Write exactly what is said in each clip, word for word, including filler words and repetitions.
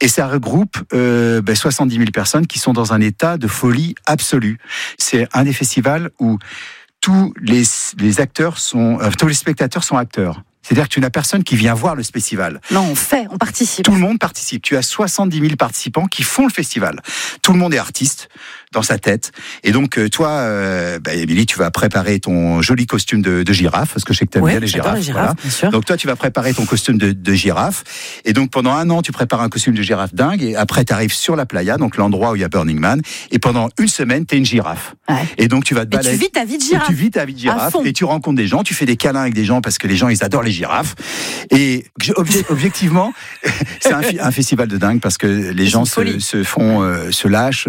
Et ça regroupe euh, ben, soixante-dix mille personnes qui sont dans un état de folie absolue. C'est un des festivals où tous les, les acteurs sont, euh, tous les spectateurs sont acteurs. C'est-à-dire que tu n'as personne qui vient voir le festival. Non, on fait, on participe. Tout le monde participe. Tu as soixante-dix mille participants qui font le festival. Tout le monde est artiste dans sa tête. Et donc, toi, euh, bah, Émilie, tu vas préparer ton joli costume de, de girafe, parce que je sais que tu aimes ouais, bien les girafes. les girafes voilà. bien sûr. Donc, toi, tu vas préparer ton costume de, de girafe. Et donc, pendant un an, tu prépares un costume de girafe dingue. Et après, tu arrives sur la playa, donc l'endroit où il y a Burning Man. Et pendant une semaine, tu es une girafe. Ouais. Et donc, tu vas te balader. Et tu vis ta vie de girafe. Et tu vis ta vie de girafe. Et tu rencontres des gens. Tu fais des câlins avec des gens parce que les gens, ils adorent les girafes. Et obje- objectivement, c'est un, un festival de dingue parce que les gens se, se font, euh, se lâchent.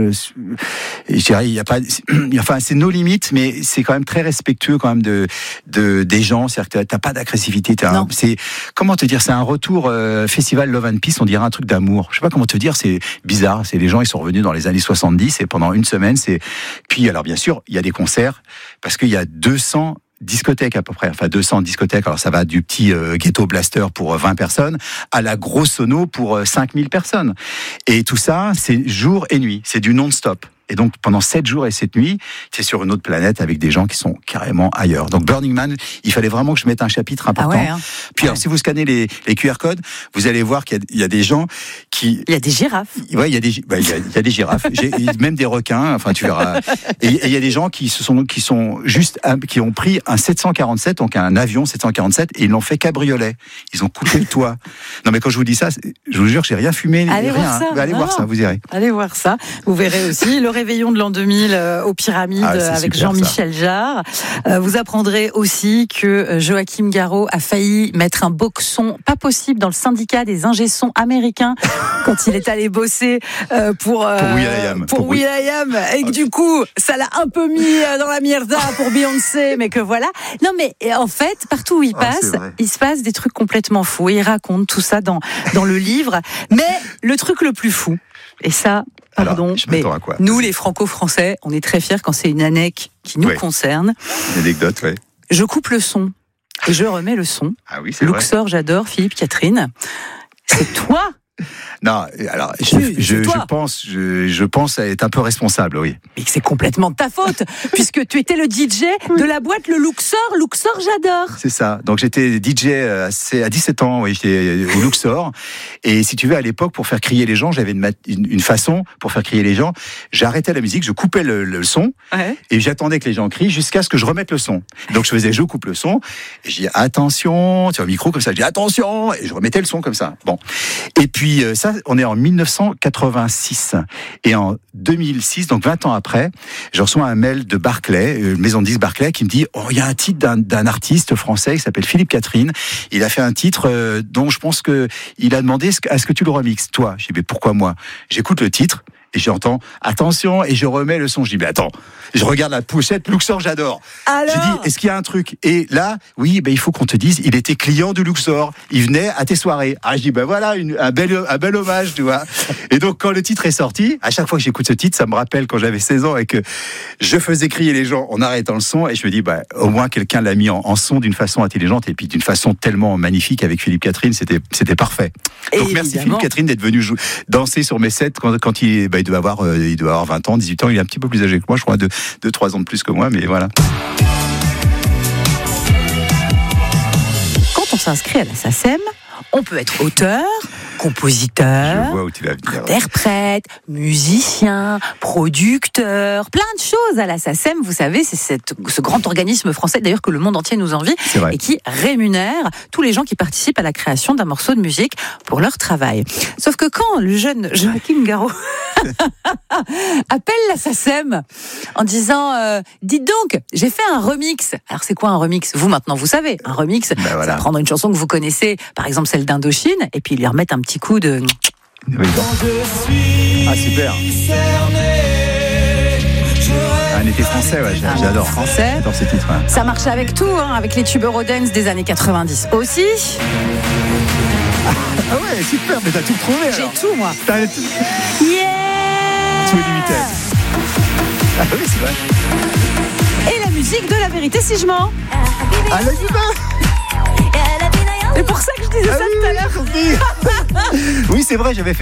Et je dirais, il y a pas, enfin, c'est nos limites, mais c'est quand même très respectueux quand même de, de des gens. C'est-à-dire que t'as pas d'agressivité. T'as un, c'est comment te dire, c'est un retour euh, festival Love and Peace. On dirait un truc d'amour. Je sais pas comment te dire. C'est bizarre. C'est les gens, ils sont revenus dans les années soixante-dix et pendant une semaine, c'est. Puis alors bien sûr, il y a des concerts parce qu'il y a deux cents discothèques à peu près, enfin deux cents discothèques, alors ça va du petit euh, ghetto blaster pour vingt personnes à la grosse sono pour euh, cinq mille personnes. Et tout ça, c'est jour et nuit, c'est du non-stop. Et donc, pendant sept jours et sept nuits, c'est sur une autre planète avec des gens qui sont carrément ailleurs. Donc, Burning Man, il fallait vraiment que je mette un chapitre important. Ah ouais, hein. Puis, ouais. alors, si vous scannez les, les Q R codes, vous allez voir qu'il y a, il y a des gens qui... Il y a des girafes. Ouais, il y a des, bah, il y a, il y a des girafes. J'ai, même des requins, enfin, tu verras. Et, et il y a des gens qui se sont, qui sont juste, qui ont pris un sept cent quarante-sept, donc un avion sept cent quarante-sept, et ils l'ont fait cabriolet. Ils ont coupé le toit. Non, mais quand je vous dis ça, je vous jure, j'ai rien fumé. Allez rien, voir ça. Hein. Allez non, voir non. ça, vous irez. Allez voir ça. Vous verrez aussi le réveillon de l'an deux mille euh, aux Pyramides ah, avec super, Jean-Michel ça. Jarre. Euh, vous apprendrez aussi que Joachim Garraud a failli mettre un boxon pas possible dans le syndicat des ingé-sons américains quand il est allé bosser euh, pour euh, pour Will.i.am. Pour, pour Will.i.am et que du coup ça l'a un peu mis dans la mierda pour Beyoncé, mais que voilà. Non mais en fait partout où il passe, oh, il se passe des trucs complètement fous. Et il raconte tout ça dans dans le livre. Mais le truc le plus fou, et ça. Pardon, alors, mais à quoi nous, les Franco-Français, on est très fiers quand c'est une anecdote qui nous ouais. concerne. Une anecdote, oui. Je coupe le son et je remets le son. Ah oui, c'est Luxor, vrai. J'adore. Philippe Catherine, c'est toi. Non, alors je, oui, je, je pense, je, je pense être un peu responsable, oui. Mais c'est complètement de ta faute, puisque tu étais le D J de la boîte le Luxor, Luxor j'adore. C'est ça. Donc j'étais D J à dix-sept ans, oui, j'étais au Luxor. Et si tu veux, à l'époque, pour faire crier les gens, j'avais une, une, une façon pour faire crier les gens. J'arrêtais la musique, je coupais le, le son, ouais. et j'attendais que les gens crient jusqu'à ce que je remette le son. Donc je faisais, je coupe le son, et je dis attention, tu as un micro comme ça, je dis attention, et je remettais le son comme ça. Bon. Et puis ça, on est en mille neuf cent quatre-vingt-six. Et en deux mille six, donc vingt ans après, je reçois un mail de Barclay, euh, maison de disques Barclay, qui me dit oh, il y a un titre d'un, d'un artiste français qui s'appelle Philippe Catherine. Il a fait un titre euh, dont je pense que il a demandé à ce que tu le remixes. Toi, je dis mais pourquoi moi ? J'écoute le titre. Et j'entends, attention, et je remets le son. Je dis, mais attends, je regarde la pochette, Luxor, j'adore. Alors je dis, est-ce qu'il y a un truc ? Et là, oui, ben, il faut qu'on te dise, il était client de Luxor. Il venait à tes soirées. Ah, je dis, ben voilà, une, un, bel, un bel hommage, tu vois. Et donc, quand le titre est sorti, à chaque fois que j'écoute ce titre, ça me rappelle quand j'avais seize ans et que je faisais crier les gens en arrêtant le son. Et je me dis, ben, au moins, quelqu'un l'a mis en, en son d'une façon intelligente et puis d'une façon tellement magnifique avec Philippe Catherine. C'était, c'était parfait. Donc, et merci évidemment. Philippe Catherine d'être venu jou- danser sur mes sets quand, quand il, ben, il doit avoir, euh, il doit avoir vingt ans, dix-huit ans, il est un petit peu plus âgé que moi, je crois, deux trois ans de plus que moi, mais voilà. Quand on s'inscrit à la SACEM, on peut être auteur, compositeur, Je vois où tu vas venir, interprète, musicien, producteur, plein de choses à la SACEM. Vous savez, c'est cette, ce grand organisme français, d'ailleurs, que le monde entier nous envie, et qui rémunère tous les gens qui participent à la création d'un morceau de musique pour leur travail. Sauf que quand le jeune Joachim Garraud appelle la SACEM en disant euh, « Dites donc, j'ai fait un remix ». Alors, c'est quoi un remix ? Vous, maintenant, vous savez. Un remix, ben voilà. C'est prendre une chanson que vous connaissez, par exemple celle d'Indochine, et puis lui remettre un petit coup de... Oui, ah, super. Un été français, ouais, j'adore. Français. J'adore ce titre. Ouais. Ça marchait avec tout, hein, avec les tubes Eurodance des années quatre-vingt-dix aussi. Ah ouais, super, mais t'as tout trouvé. J'ai alors. tout, moi. T'as tout. Yeah. Tout est limité. Ah oui, c'est vrai. Et la musique de La Vérité si je mens. Ah, la vie. C'est pour ça que je disais ah, ça oui, tout à l'heure. Oui, oui c'est vrai, j'avais fait